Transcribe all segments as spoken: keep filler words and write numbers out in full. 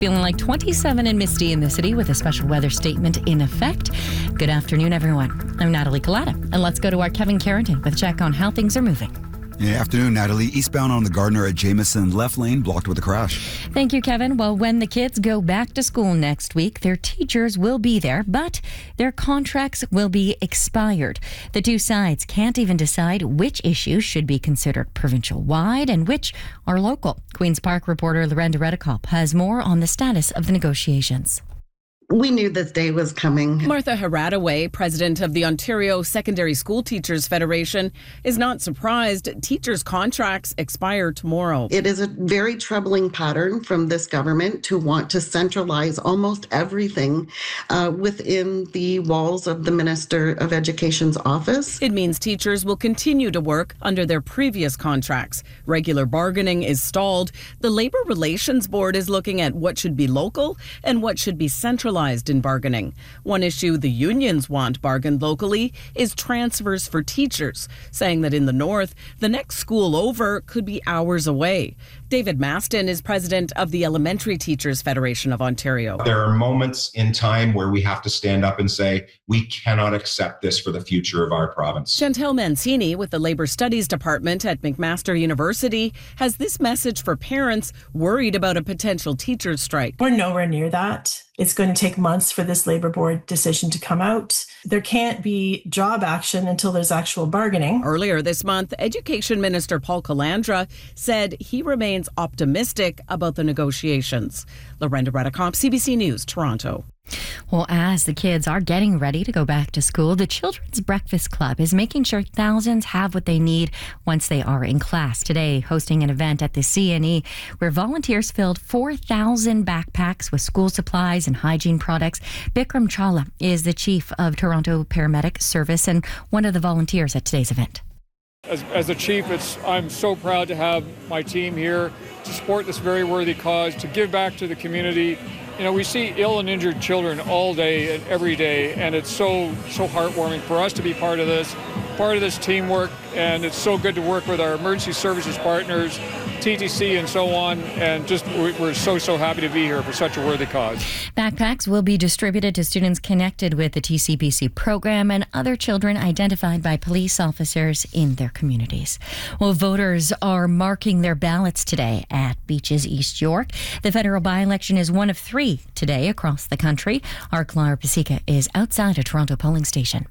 Feeling like twenty-seven and misty in the city with a special weather statement in effect. Good afternoon, everyone. I'm Natalie Collada, and let's go to our Kevin Carrington with a check on how things are moving. Yeah, afternoon, Natalie. Eastbound on the Gardner at Jameson, left lane blocked with a crash. Thank you, Kevin. Well, when the kids go back to school next week, their teachers will be there, but their contracts will be expired. The two sides can't even decide which issues should be considered provincial-wide and which are local. Queen's Park reporter Lorenda Redekop has more on the status of the negotiations. We knew this day was coming. Martha Haradaway, president of the Ontario Secondary School Teachers Federation, is not surprised teachers' contracts expire tomorrow. It is a very troubling pattern from this government to want to centralize almost everything uh, within the walls of the Minister of Education's office. It means teachers will continue to work under their previous contracts. Regular bargaining is stalled. The Labour Relations Board is looking at what should be local and what should be centralized in bargaining. One issue the unions want bargained locally is transfers for teachers, saying that in the north, the next school over could be hours away. David Maston is president of the Elementary Teachers Federation of Ontario. There are moments in time where we have to stand up and say, we cannot accept this for the future of our province. Chantel Mancini with the Labour Studies Department at McMaster University has this message for parents worried about a potential teachers' strike. We're nowhere near that. It's going to take months for this Labour Board decision to come out. There can't be job action until there's actual bargaining. Earlier this month, Education Minister Paul Calandra said he remains optimistic about the negotiations. Lorenda Redekop, C B C News, Toronto. Well, as the kids are getting ready to go back to school, the Children's Breakfast Club is making sure thousands have what they need once they are in class. Today, hosting an event at the C N E where volunteers filled four thousand backpacks with school supplies and hygiene products. Bikram Chawla is the chief of Toronto Paramedic Service and one of the volunteers at today's event. As, as a chief, it's, I'm so proud to have my team here to support this very worthy cause, to give back to the community. You know, we see ill and injured children all day and every day, and it's so, so heartwarming for us to be part of this, part of this teamwork, and it's so good to work with our emergency services partners, T T C and so on, and just we're so, so happy to be here for such a worthy cause. Backpacks will be distributed to students connected with the T C B C program and other children identified by police officers in their communities. Well, voters are marking their ballots today at Beaches East York. The federal by-election is one of three today across the country. Our Clara Pasica is outside a Toronto polling station.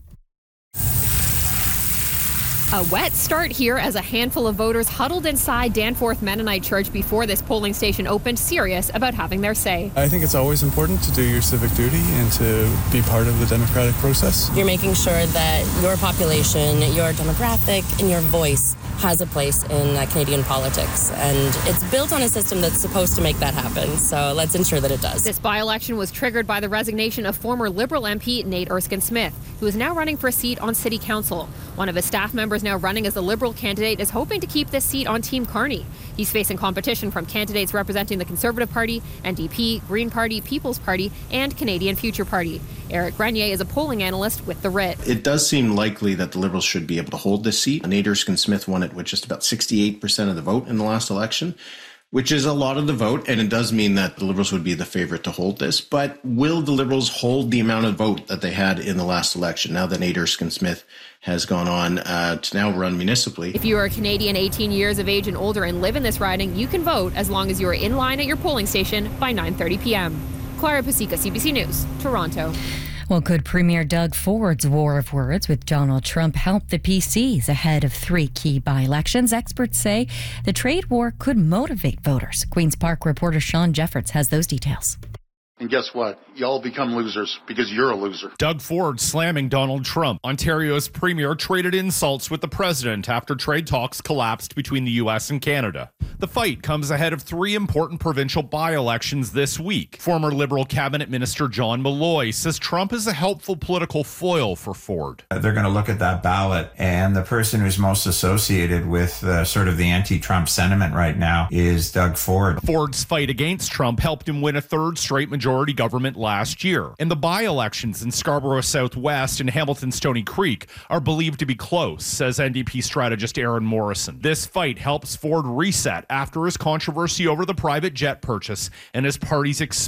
A wet start here as a handful of voters huddled inside Danforth Mennonite Church before this polling station opened, serious about having their say. I think it's always important to do your civic duty and to be part of the democratic process. You're making sure that your population, your demographic, and your voice has a place in uh, Canadian politics, and it's built on a system that's supposed to make that happen, so let's ensure that it does. This by-election was triggered by the resignation of former Liberal M P Nate Erskine-Smith, who is now running for a seat on City Council. One of his staff members now running as the Liberal candidate is hoping to keep this seat on Team Carney. He's facing competition from candidates representing the Conservative Party, N D P, Green Party, People's Party, and Canadian Future Party. Eric Grenier is a polling analyst with the R I T. It does seem likely that the Liberals should be able to hold this seat. Nate Erskine-Smith won it with just about sixty-eight percent of the vote in the last election, which is a lot of the vote, and it does mean that the Liberals would be the favorite to hold this. But will the Liberals hold the amount of vote that they had in the last election, now that Nate Erskine-Smith has gone on uh, to now run municipally? If you are a Canadian eighteen years of age and older and live in this riding, you can vote as long as you are in line at your polling station by nine thirty p.m. Clara Pasica, C B C News, Toronto. Well, could Premier Doug Ford's war of words with Donald Trump help the P Cs ahead of three key by-elections? Experts say the trade war could motivate voters. Queen's Park reporter Sean Jeffords has those details. And guess what? Y'all become losers because you're a loser. Doug Ford slamming Donald Trump. Ontario's premier traded insults with the president after trade talks collapsed between the U S and Canada. The fight comes ahead of three important provincial by-elections this week. Former Liberal cabinet minister John Malloy says Trump is a helpful political foil for Ford. They're going to look at that ballot, and the person who's most associated with uh, sort of the anti-Trump sentiment right now is Doug Ford. Ford's fight against Trump helped him win a third straight majority government last year. And the by-elections in Scarborough Southwest and Hamilton Stony Creek are believed to be close, says N D P strategist Aaron Morrison. This fight helps Ford reset after his controversy over the private jet purchase and his party's expected